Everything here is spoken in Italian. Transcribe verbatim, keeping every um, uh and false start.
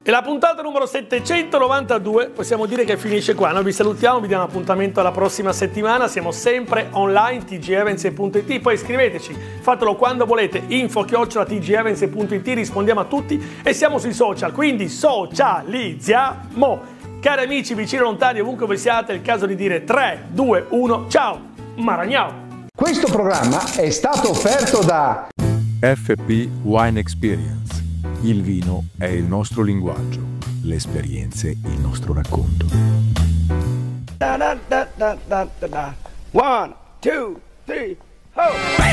E la puntata numero settecentonovantadue possiamo dire che finisce qua. Noi vi salutiamo, vi diamo appuntamento alla prossima settimana. Siamo sempre online, t g events punto it. Poi scriveteci, fatelo quando volete, info chiocciola t g events punto it, rispondiamo a tutti e siamo sui social, quindi socializziamo. Cari amici, vicini e lontani, ovunque voi siate, è il caso di dire tre, due, uno, ciao, Maragnao! Questo programma è stato offerto da F P Wine Experience. Il vino è il nostro linguaggio, le esperienze il nostro racconto. Da, da, da, da, da, da. One, two, three, ho!